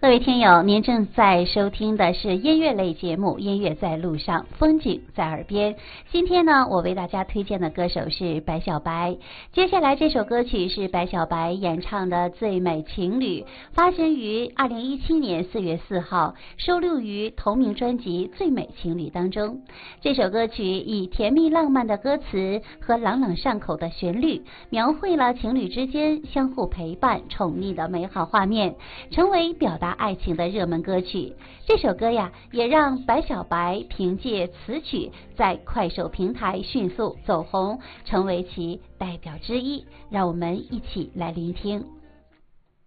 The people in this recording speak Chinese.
各位听友，您正在收听的是音乐类节目《音乐在路上，风景在耳边》。今天呢，我为大家推荐的歌手是白小白。接下来这首歌曲是白小白演唱的《最美情侣》，发行于2017年4月4号，收录于同名专辑《最美情侣》当中。这首歌曲以甜蜜浪漫的歌词和朗朗上口的旋律，描绘了情侣之间相互陪伴、宠溺的美好画面，成为表达爱情的热门歌曲。这首歌呀，也让白小白凭借词曲在快手平台迅速走红，成为其代表之一。让我们一起来聆听。